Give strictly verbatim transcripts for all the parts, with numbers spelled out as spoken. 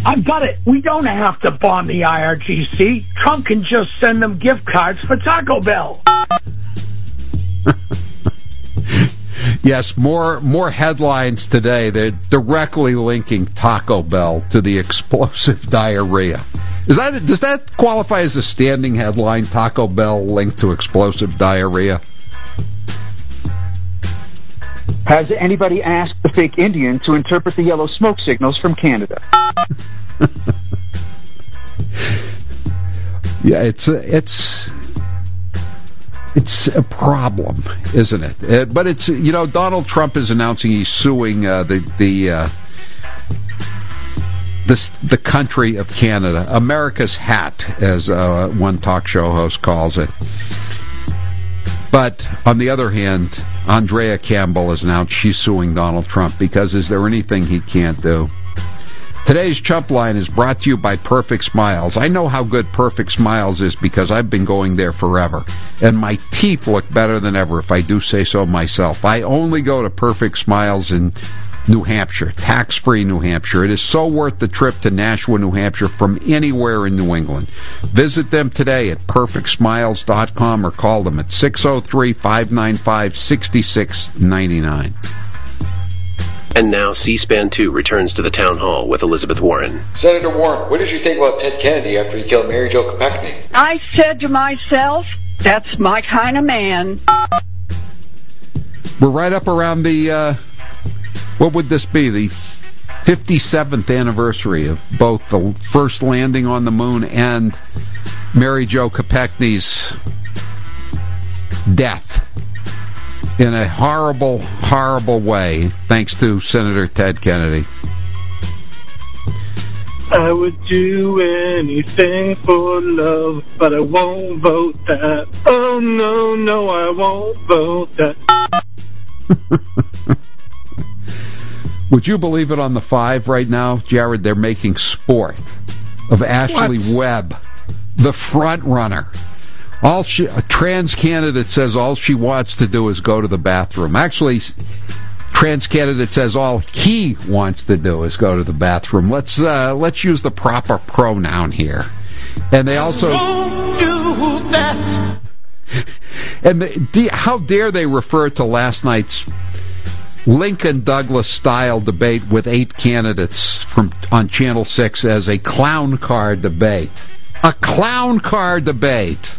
I've got it. We don't have to bomb the I R G C. Trump can just send them gift cards for Taco Bell. Yes, more more headlines today. They're directly linking Taco Bell to the explosive diarrhea. Is that does that qualify as a standing headline? Taco Bell linked to explosive diarrhea. Has anybody asked the fake Indian to interpret the yellow smoke signals from Canada? Yeah, it's it's it's a problem, isn't it? Uh, but it's you know Donald Trump is announcing he's suing uh, the the uh, the the country of Canada, America's hat, as uh, one talk show host calls it. But on the other hand, Andrea Campbell has announced she's suing Donald Trump because is there anything he can't do? Today's Chump Line is brought to you by Perfect Smiles. I know how good Perfect Smiles is because I've been going there forever. And my teeth look better than ever, if I do say so myself. I only go to Perfect Smiles in New Hampshire, tax-free New Hampshire. It is so worth the trip to Nashua, New Hampshire from anywhere in New England. Visit them today at perfect smiles dot com or call them at six oh three, five nine five, six six nine nine. And now C-SPAN two returns to the town hall with Elizabeth Warren. Senator Warren, what did you think about Ted Kennedy after he killed Mary Jo Kopechne? I said to myself, that's my kind of man. We're right up around the, uh, what would this be, the fifty-seventh anniversary of both the first landing on the moon and Mary Jo Kopechne's death. In a horrible, horrible way, thanks to Senator Ted Kennedy. I would do anything for love, but I won't vote that. Oh, no, no, I won't vote that. Would you believe it on the five right now, Jared? They're making sport of Ashley what? Webb, the front runner. All she, a trans candidate says all she wants to do is go to the bathroom. Actually, trans candidate says all he wants to do is go to the bathroom. Let's uh, let's use the proper pronoun here. And they also Don't do that. And the, how dare they refer to last night's Lincoln Douglas style debate with eight candidates from on Channel six as a clown car debate. A clown car debate.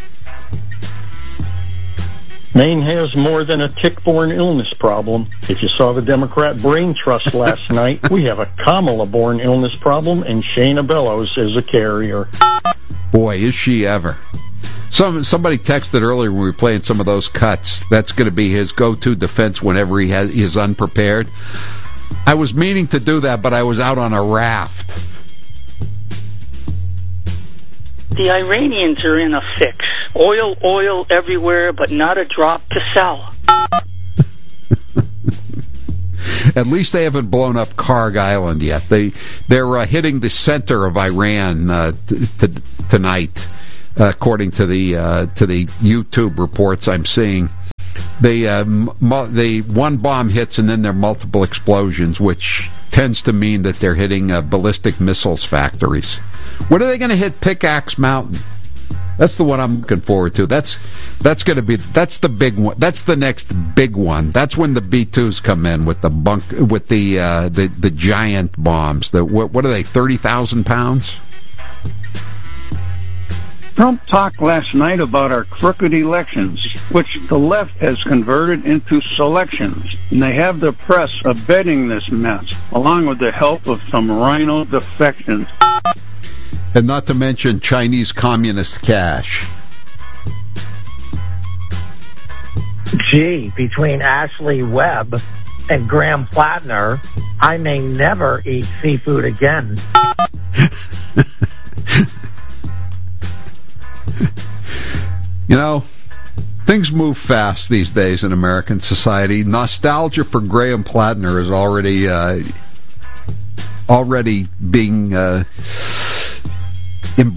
Maine has more than a tick-borne illness problem. If you saw the Democrat Brain Trust last night, we have a Kamala-borne illness problem, and Shayna Bellows is a carrier. Boy, is she ever. Some Somebody texted earlier when we were playing some of those cuts. That's going to be his go-to defense whenever he has, is unprepared. I was meaning to do that, but I was out on a raft. The Iranians are in a fix. Oil, oil everywhere, but not a drop to sell. At least they haven't blown up Karg Island yet. They, they're uh, hitting the center of Iran uh, t- t- tonight, uh, according to the uh, to the YouTube reports I'm seeing. They, uh, mu- they one bomb hits and then there are multiple explosions, which tends to mean that they're hitting uh, ballistic missiles factories. When are they going to hit Pickaxe Mountain? That's the one I'm looking forward to. That's that's going to be that's the big one. That's the next big one. That's when the B twos come in with the bunk with the uh, the the giant bombs. The what, what are they? Thirty thousand pounds. Trump talked last night about our crooked elections, which the left has converted into selections, and they have the press abetting this mess, along with the help of some rhino defections. And not to mention Chinese communist cash. Gee, between Ashley Webb and Graham Plattner, I may never eat seafood again. You know, things move fast these days in American society. Nostalgia for Graham Plattner is already uh, already being uh,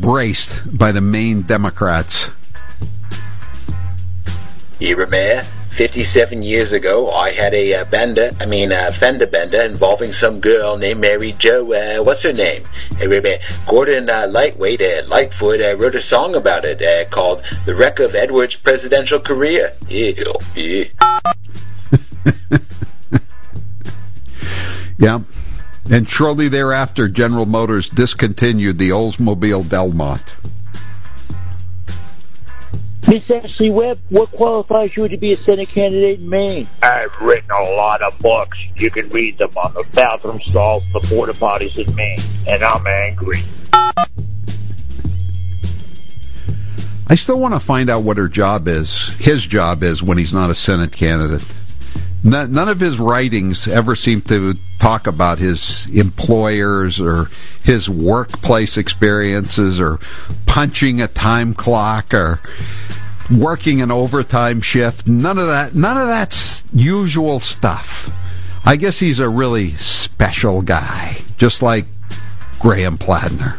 embraced by the Maine Democrats. You remember fifty-seven years ago, I had a uh, bender, I mean, uh, fender bender involving some girl named Mary Jo, uh, what's her name? Uh, Gordon uh, Lightweight, uh, Lightfoot, uh, wrote a song about it uh, called The Wreck of Edward's Presidential Career. Ew, ew. Yeah. And shortly thereafter, General Motors discontinued the Oldsmobile Delmont. Miss Ashley Webb, what qualifies you to be a Senate candidate in Maine? I've written a lot of books. You can read them on the bathroom stalls, the porta potties in Maine. And I'm angry. I still want to find out what her job is, his job is, when he's not a Senate candidate. None of his writings ever seem to talk about his employers or his workplace experiences or punching a time clock or working an overtime shift. None of that. None of that's usual stuff. I guess he's a really special guy, just like Graham Pladner.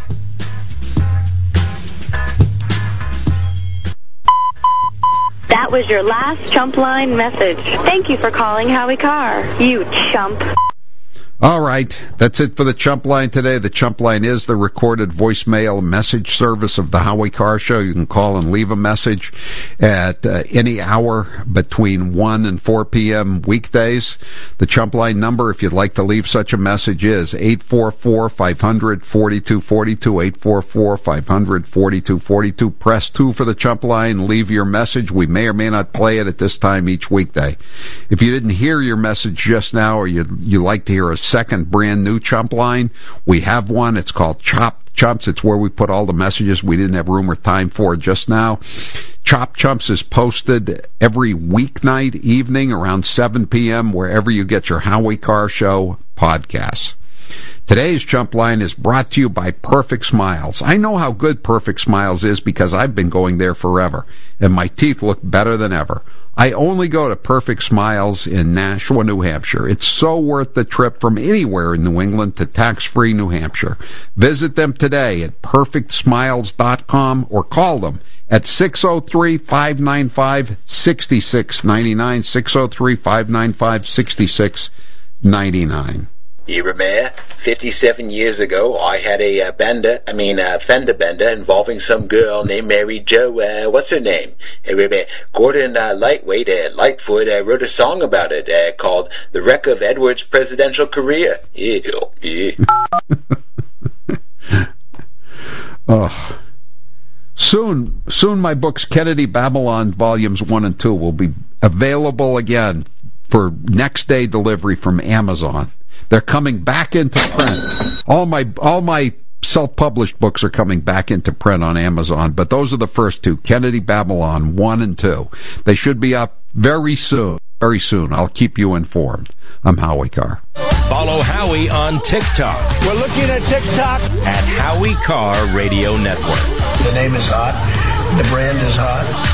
That was your last Chump Line message. Thank you for calling Howie Carr, you chump. All right, that's it for the Chump Line today. The Chump Line is the recorded voicemail message service of the Howie Carr Show. You can call and leave a message at uh, any hour between one and four p.m. weekdays. The Chump Line number, if you'd like to leave such a message, is eight four four, five hundred, forty-two forty-two, eight four four, five hundred, forty-two forty-two. Press two for the Chump Line. Leave your message. We may or may not play it at this time each weekday. If you didn't hear your message just now, or you you like to hear a second brand new Chump Line, we have one. It's called Chop Chumps. It's where we put all the messages we didn't have room or time for just now. Chop Chumps is posted every weeknight evening around seven p.m. wherever you get your Howie Carr Show podcasts. Today's Chump Line is brought to you by Perfect Smiles. I know how good Perfect Smiles is because I've been going there forever, and my teeth look better than ever. I only go to Perfect Smiles in Nashua, New Hampshire. It's so worth the trip from anywhere in New England to tax-free New Hampshire. Visit them today at perfect smiles dot com or call them at six oh three, five nine five, six six nine nine, six oh three, five nine five, six six nine nine. You remember, fifty-seven years ago, I had a uh, bender, I mean, uh, fender bender involving some girl named Mary Jo, uh, what's her name? Uh, Gordon uh, Lightweight, uh, Lightfoot, uh, wrote a song about it uh, called The Wreck of Edward's Presidential Career. Ew, ew. Oh. Soon, soon my books, Kennedy Babylon Volumes one and two, will be available again for next day delivery from Amazon. They're coming back into print. All my all my self-published books are coming back into print on Amazon, but those are the first two, Kennedy Babylon one and two. They should be up very soon. Very soon. I'll keep you informed. I'm Howie Carr. Follow Howie on TikTok. We're looking at TikTok. At Howie Carr Radio Network. The name is hot. The brand is hot.